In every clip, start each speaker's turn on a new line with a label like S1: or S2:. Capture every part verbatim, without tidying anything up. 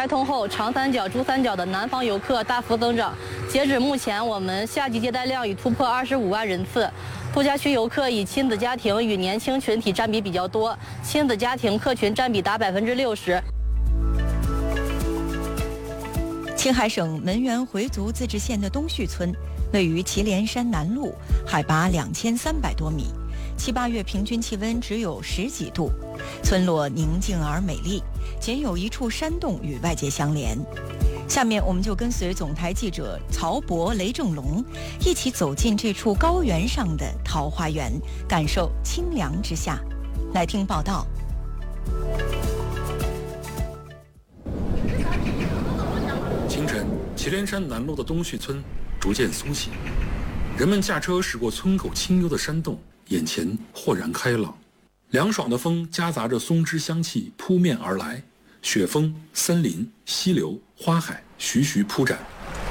S1: 开通后，长三角、珠三角的南方游客大幅增长。截止目前，我们夏季接待量已突破二十五万人次。度假区游客以亲子家庭与年轻群体占比比较多，亲子家庭客群占比达百分之六十。
S2: 青海省门源回族自治县的东序村，位于祁连山南麓，海拔两千三百多米，七八月平均气温只有十几度。村落宁静而美丽，仅有一处山洞与外界相连。下面我们就跟随总台记者曹博、雷正龙一起走进这处高原上的桃花源，感受清凉之夏。来听报道。
S3: 清晨，祁连山南麓的东序村逐渐苏醒，人们驾车驶过村口清幽的山洞，眼前豁然开朗。凉爽的风夹杂着松枝香气扑面而来，雪峰、森林、溪流、花海徐徐铺展。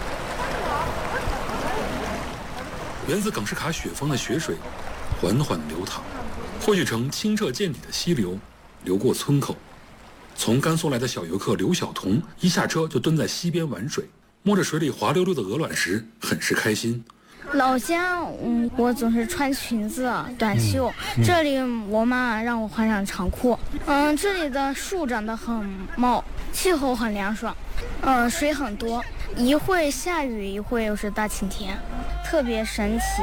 S3: 源自耿士卡雪峰的雪水缓缓流淌，汇聚成清澈见底的溪流，流过村口。从甘肃来的小游客刘晓彤一下车就蹲在溪边玩水，摸着水里滑溜溜的鹅卵石，很是开心。
S4: 老家，嗯，我总是穿裙子、短袖。嗯、这里我妈让我换上长裤。嗯，这里的树长得很茂，气候很凉爽，嗯，水很多，一会下雨，一会又是大晴天，特别神奇。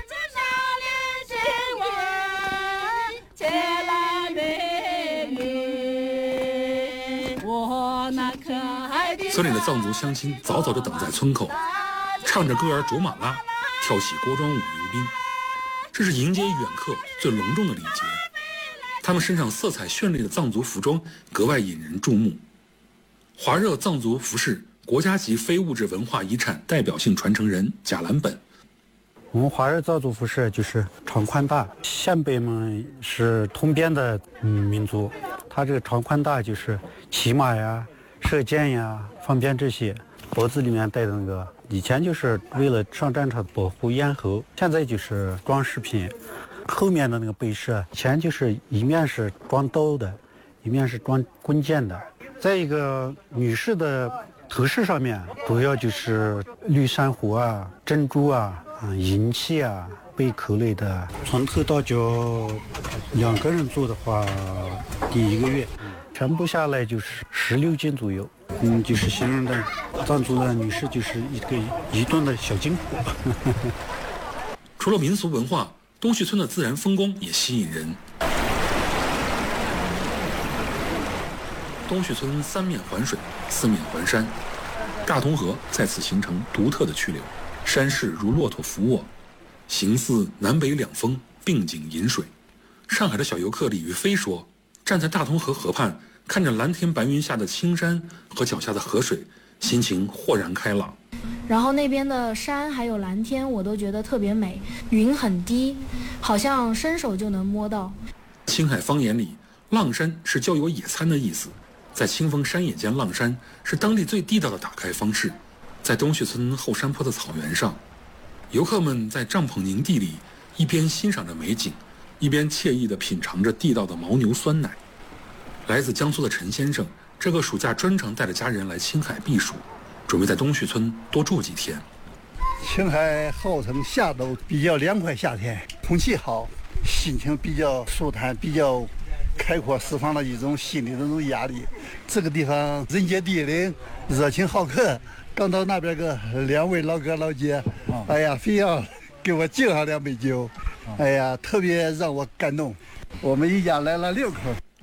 S3: 村里的藏族乡亲早早就等在村口，唱着歌儿卓玛拉，跳起锅庄舞迎宾。这是迎接远客最隆重的礼节。他们身上色彩绚丽的藏族服装格外引人注目。华热藏族服饰国家级非物质文化遗产代表性传承人贾兰本。
S5: 我们华热藏族服饰就是长宽大，鲜卑们是通边的嗯民族，他这个长宽大就是骑马呀、射箭呀方便这些。脖子里面戴的那个，以前就是为了上战场保护咽喉，现在就是装饰品。后面的那个背饰，以前就是一面是装刀的，一面是装弓箭的。再一个，女士的头饰上面主要就是绿珊瑚啊、珍珠啊、嗯、银器啊、贝壳类的。从头到脚，两个人做的话，第一个月全部下来就是十六斤左右。嗯，就是形容的藏族的女士就是一个一吨的小金库。
S3: 除了民俗文化，东序村的自然风光也吸引人。东序村三面环水，四面环山，大同河在此形成独特的曲流，山势如骆驼伏卧，形似南北两峰并景饮水。上海的小游客李玉飞说，站在大同河河畔，看着蓝天白云下的青山和脚下的河水，心情豁然开朗。
S6: 然后那边的山还有蓝天我都觉得特别美，云很低，好像伸手就能摸到。
S3: 青海方言里，浪山是郊游野餐的意思，在清风山野间浪山是当地最地道的打开方式。在东序村后山坡的草原上，游客们在帐篷营地里一边欣赏着美景，一边惬意地品尝着地道的牦牛酸奶。来自江苏的陈先生，这个暑假专程带着家人来青海避暑，准备在东序村多住几天。
S7: 青海号称夏都，比较凉快，夏天空气好，心情比较舒坦，比较开阔，释放了一种心理的那种压力。这个地方人杰地灵，热情好客。刚到那边个两位老哥老姐，哎呀，非要给我敬上两杯酒，哎呀，特别让我感动。我们一家来了六口。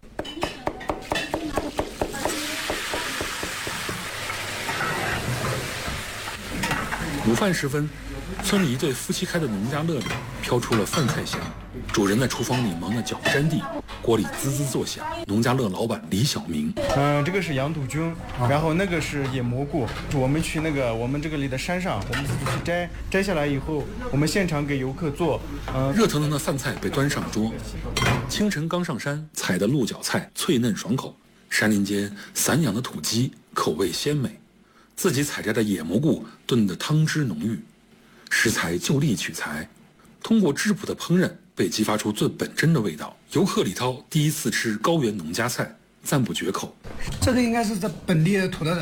S3: 午饭时分，村里一对夫妻开的农家乐里飘出了饭菜香，主人在厨房里忙得脚不沾地，锅里滋滋作响。农家乐老板李小明，
S8: 嗯，这个是羊肚菌，然后那个是野蘑菇。我们去那个我们这个里的山上，我们自己去摘，摘下来以后，我们现场给游客做。
S3: 嗯，热腾腾的饭菜被端上桌。清晨刚上山采的鹿角菜脆嫩爽口，山林间散养的土鸡口味鲜美。自己采摘的野蘑菇炖的汤汁浓郁，食材就地取材，通过质朴的烹饪被激发出最本真的味道。游客李涛第一次吃高原农家菜，赞不绝口。
S9: 这个应该是在本地的土特产。